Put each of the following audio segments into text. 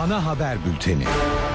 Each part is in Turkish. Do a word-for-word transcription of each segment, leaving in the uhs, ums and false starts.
Ana haber bülteni.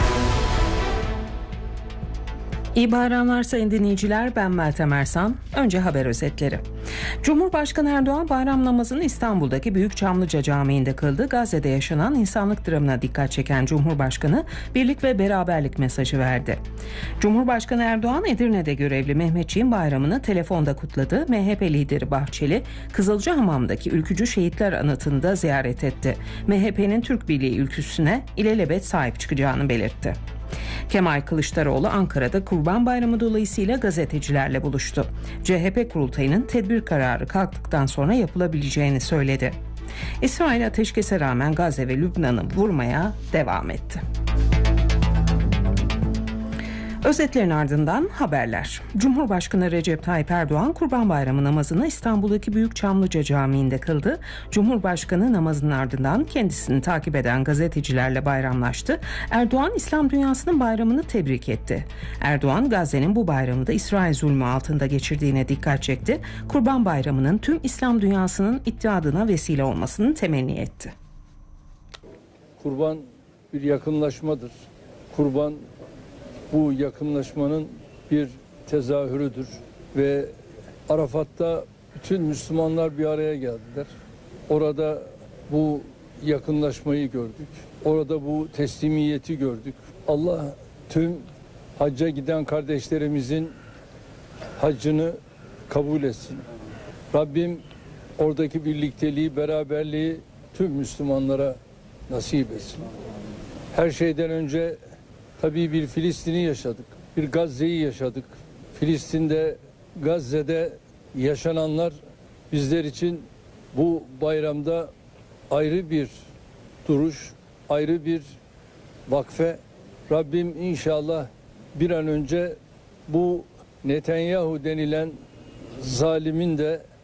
İyi bayramlar sayın dinleyiciler, ben Meltem Ersan. Önce haber özetleri. Cumhurbaşkanı Erdoğan bayram namazını İstanbul'daki Büyük Çamlıca Camii'nde kıldı. Gazze'de yaşanan insanlık dramına dikkat çeken Cumhurbaşkanı birlik ve beraberlik mesajı verdi. Cumhurbaşkanı Erdoğan Edirne'de görevli Mehmetçiğin bayramını telefonda kutladı. M H P lideri Bahçeli, Kızılcahamam'daki ülkücü şehitler anıtını da ziyaret etti. M H P'nin Türk Birliği ülküsüne ilelebet sahip çıkacağını belirtti. Kemal Kılıçdaroğlu Ankara'da Kurban Bayramı dolayısıyla gazetecilerle buluştu. C H P kurultayının tedbir kararı kalktıktan sonra yapılabileceğini söyledi. İsrail ateşkese rağmen Gazze ve Lübnan'ı vurmaya devam etti. Özetlerin ardından haberler. Cumhurbaşkanı Recep Tayyip Erdoğan Kurban Bayramı namazını İstanbul'daki Büyük Çamlıca Camii'nde kıldı. Cumhurbaşkanı namazın ardından kendisini takip eden gazetecilerle bayramlaştı. Erdoğan İslam dünyasının bayramını tebrik etti. Erdoğan Gazze'nin bu bayramı da İsrail zulmü altında geçirdiğine dikkat çekti. Kurban Bayramı'nın tüm İslam dünyasının ittihadına vesile olmasını temenni etti. Kurban bir yakınlaşmadır. Kurban bu yakınlaşmanın bir tezahürüdür ve Arafat'ta bütün Müslümanlar bir araya geldiler. Orada bu yakınlaşmayı gördük. Orada bu teslimiyeti gördük. Allah tüm hacca giden kardeşlerimizin haccını kabul etsin. Rabbim oradaki birlikteliği, beraberliği tüm Müslümanlara nasip etsin. Her şeyden önce tabii bir Filistin'i yaşadık, bir Gazze'yi yaşadık. Filistin'de, Gazze'de yaşananlar bizler için bu bayramda ayrı bir duruş, ayrı bir vakfe. Rabbim inşallah bir an önce bu Netanyahu denilen zalimin de